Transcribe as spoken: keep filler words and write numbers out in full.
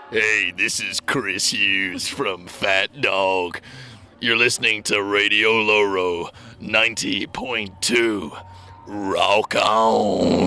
Hey, this is Chris Hughes from Fat Dog. You're listening to Radio Loro ninety point two. Rock on!